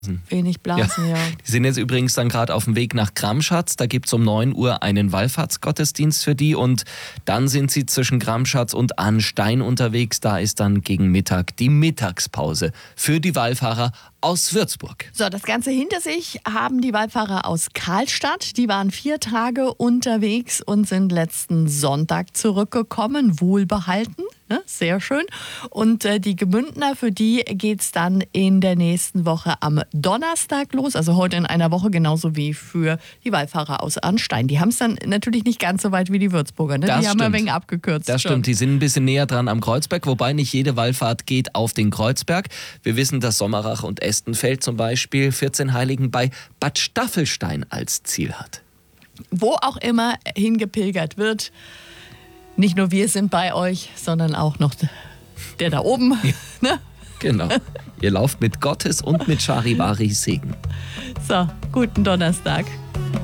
Wenig Blasen, ja. Die sind jetzt übrigens dann gerade auf dem Weg nach Gramschatz. Da gibt es um 9 Uhr einen Wallfahrtsgottesdienst für die und dann sind sie zwischen Gramschatz und Arnstein unterwegs. Da ist dann gegen Mittag die Mittagspause für die Wallfahrer aus Würzburg. So, das Ganze hinter sich haben die Wallfahrer aus Karlstadt. Die waren 4 Tage unterwegs und sind letzten Sonntag zurückgekommen, wohlbehalten. Sehr schön. Und die Gemündner, für die geht es dann in der nächsten Woche am Donnerstag los, also heute in einer Woche, genauso wie für die Wallfahrer aus Arnstein. Die haben es dann natürlich nicht ganz so weit wie die Würzburger, ne? Die haben ein wenig abgekürzt. Das stimmt, die sind ein bisschen näher dran am Kreuzberg, wobei nicht jede Wallfahrt geht auf den Kreuzberg. Wir wissen, dass Sommerach und Estenfeld zum Beispiel 14 Heiligen bei Bad Staffelstein als Ziel hat. Wo auch immer hingepilgert wird, nicht nur wir sind bei euch, sondern auch noch der da oben. Ja. Ne? Genau. Ihr lauft mit Gottes und mit Charivari Segen. So, guten Donnerstag.